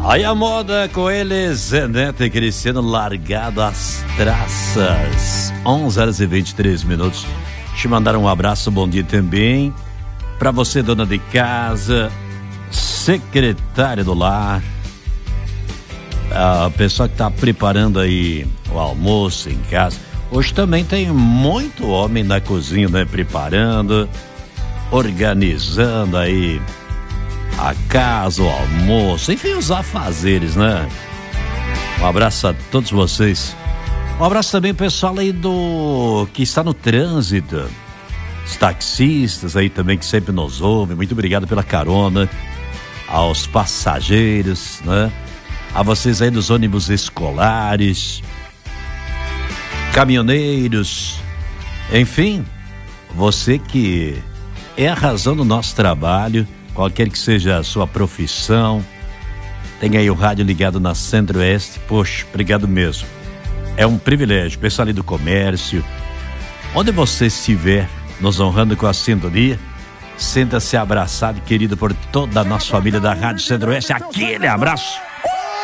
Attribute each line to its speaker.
Speaker 1: Aí a moda com eles, Zeneto e Cristiano, largado às traças. 11h23. Te mandaram um abraço, bom dia também pra você, dona de casa, secretária do lar, a pessoa que tá preparando aí o almoço em casa. Hoje também tem muito homem na cozinha, né? Preparando, organizando aí a casa, o almoço, enfim, os afazeres, né? Um abraço a todos vocês. Um abraço também pro pessoal aí que está no trânsito, os taxistas aí também que sempre nos ouvem. Muito obrigado pela carona, aos passageiros, né? A vocês aí dos ônibus escolares, caminhoneiros, enfim, você que é a razão do nosso trabalho, qualquer que seja a sua profissão. Tem aí o rádio ligado na Centro-Oeste. Poxa, obrigado mesmo. É um privilégio. Pessoal ali do comércio, onde você estiver nos honrando com a sintonia, sinta-se abraçado e querido por toda a nossa família da Rádio Centro-Oeste. Aquele abraço.